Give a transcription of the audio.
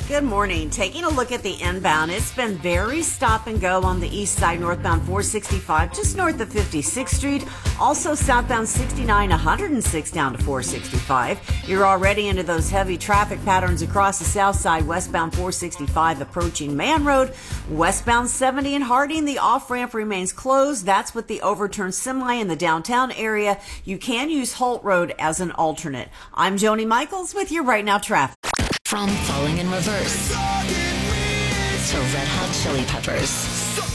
Good morning. Taking a look at the inbound, it's been very stop and go on the east side, northbound 465, just north of 56th Street. Also southbound 69, 106 down to 465. You're already into those heavy traffic patterns across the south side, westbound 465 approaching Man Road. Westbound 70 in Harding, the off-ramp remains closed. That's with the overturned semi in the downtown area. You can use Holt Road as an alternate. I'm Joni Michaels with your Right Now Traffic. From Falling in Reverse to Red Hot Chili Peppers.